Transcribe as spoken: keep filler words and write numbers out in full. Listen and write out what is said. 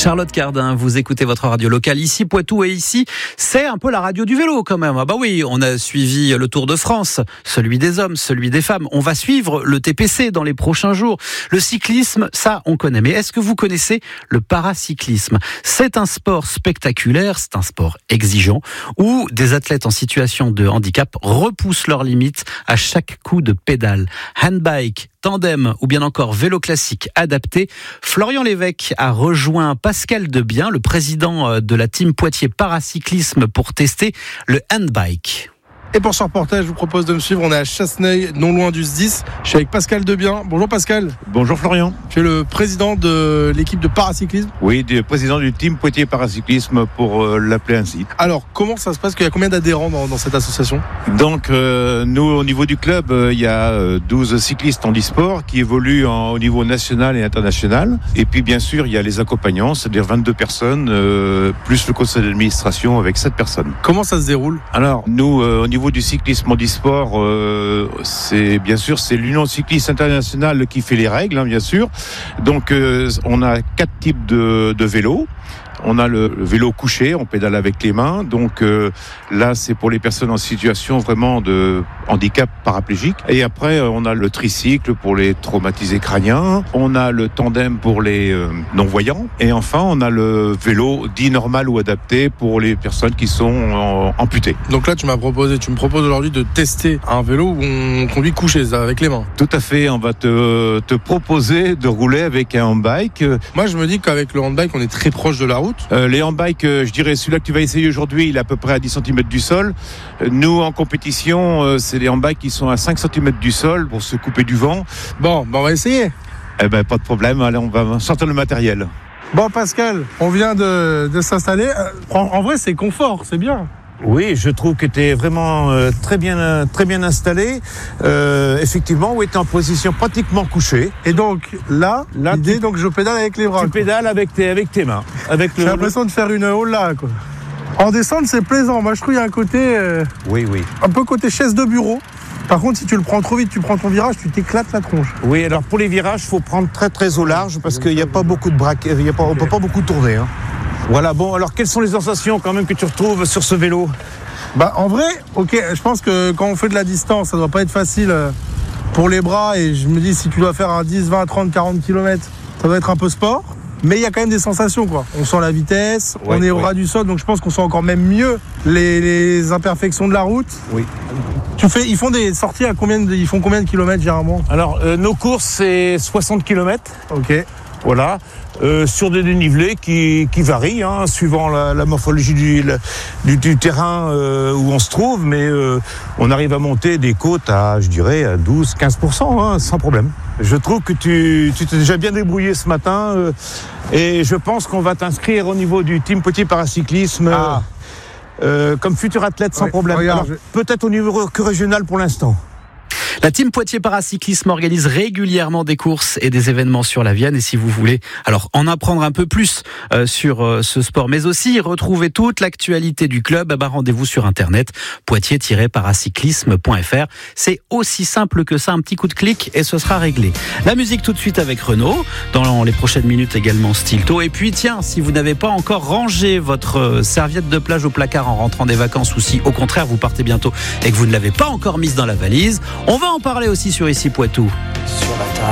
Charlotte Cardin, vous écoutez votre radio locale ici, Poitou, et ici, c'est un peu la radio du vélo quand même. Ah bah oui, on a suivi le Tour de France, celui des hommes, celui des femmes. On va suivre le T P C dans les prochains jours. Le cyclisme, ça, on connaît. Mais est-ce que vous connaissez le paracyclisme ? C'est un sport spectaculaire, c'est un sport exigeant, où des athlètes en situation de handicap repoussent leurs limites à chaque coup de pédale. Handbike, tandem ou bien encore vélo classique adapté. Florian Lévesque a rejoint Pascal Debien, le président de la team Poitiers Paracyclisme, pour tester le handbike. Et pour ce reportage, je vous propose de me suivre. On est à Chasseneuil, non loin du S dix. Je suis avec Pascal Debien. Bonjour Pascal. Bonjour Florian. Tu es le président de l'équipe de paracyclisme ? Oui, du président du team Poitiers Paracyclisme, pour euh, l'appeler ainsi. Alors, comment ça se passe ? Il y a combien d'adhérents dans, dans cette association ? Donc, euh, nous, au niveau du club, euh, il y a euh, douze cyclistes en e-sport qui évoluent en, au niveau national et international. Et puis, bien sûr, il y a les accompagnants, c'est-à-dire vingt-deux personnes, euh, plus le conseil d'administration avec sept personnes. Comment ça se déroule ? Alors, nous, euh, au niveau du cyclisme en e-sport, euh, c'est bien sûr c'est l'Union cycliste internationale qui fait les règles, hein, bien sûr. Donc euh, on a quatre types de, de vélos. On a le vélo couché, on pédale avec les mains. Donc euh, là, c'est pour les personnes en situation vraiment de handicap paraplégique. Et après, on a le tricycle pour les traumatisés crâniens. On a le tandem pour les euh, non-voyants. Et enfin, on a le vélo dit normal ou adapté pour les personnes qui sont en, amputées. Donc là, tu m'as proposé, tu me proposes aujourd'hui de tester un vélo où on conduit couché, avec les mains. Tout à fait. On va te, te proposer de rouler avec un handbike. Moi, je me dis qu'avec le handbike, on est très proche de la route. Euh, les handbikes, euh, je dirais celui-là que tu vas essayer aujourd'hui, il est à peu près à dix centimètres du sol. Euh, nous, en compétition, euh, c'est les handbikes qui sont à cinq centimètres du sol pour se couper du vent. Bon, ben on va essayer. Eh ben, pas de problème. Allez, on va sortir le matériel. Bon, Pascal, on vient de, de s'installer. En, en vrai, c'est confort, c'est bien. Oui, je trouve que tu es vraiment euh, très bien, euh, très bien installé. Euh, effectivement, oui, tu es en position pratiquement couchée. Et donc là, là l'idée, tu, donc je pédale avec les bras. Tu quoi. pédales avec tes, avec tes mains. Avec J'ai le, l'impression le... de faire une hola, quoi. En descente, c'est plaisant. Moi, je trouve qu'il y a un côté, euh, oui, oui, un peu côté chaise de bureau. Par contre, si tu le prends trop vite, tu prends ton virage, tu t'éclates la tronche. Oui, alors pour les virages, il faut prendre très très au large parce qu'il n'y a pas beaucoup de braquets, il y a pas, on ne peut pas beaucoup tourner. Hein. Voilà, bon, alors quelles sont les sensations quand même que tu retrouves sur ce vélo ? Bah en vrai, ok, je pense que quand on fait de la distance, ça doit pas être facile pour les bras. Et je me dis, si tu dois faire un dix, vingt, trente, quarante kilomètres, ça doit être un peu sport. Mais il y a quand même des sensations, quoi. On sent la vitesse, ouais, on est au ouais. ras du sol, donc je pense qu'on sent encore même mieux les, les imperfections de la route. Oui. Tu fais, ils font des sorties à combien de, ils font combien de kilomètres généralement ? Alors, euh, nos courses, c'est soixante kilomètres. Ok. Voilà. Euh, sur des dénivelés qui, qui varient, hein, suivant la, la morphologie du, la, du, du terrain euh, où on se trouve, mais euh, on arrive à monter des côtes à, je dirais, à douze à quinze pour cent, hein, sans problème. Je trouve que tu, tu t'es déjà bien débrouillé ce matin euh, et je pense qu'on va t'inscrire au niveau du team Poitiers Paracyclisme ah. euh, comme futur athlète sans ouais, problème. Regarde, Alors, je... Peut-être au niveau que régional pour l'instant. La team Poitiers Paracyclisme organise régulièrement des courses et des événements sur la Vienne. Et si vous voulez alors en apprendre un peu plus euh, sur euh, ce sport, mais aussi retrouver toute l'actualité du club, bah, rendez-vous sur internet poitiers tiret paracyclisme point f r. C'est aussi simple que ça, un petit coup de clic et ce sera réglé. La musique tout de suite avec Renaud, dans les prochaines minutes également Stilto. Et puis tiens, si vous n'avez pas encore rangé votre serviette de plage au placard en rentrant des vacances, ou si au contraire vous partez bientôt et que vous ne l'avez pas encore mise dans la valise, on va en parler aussi sur Ici Poitou. Sur la table.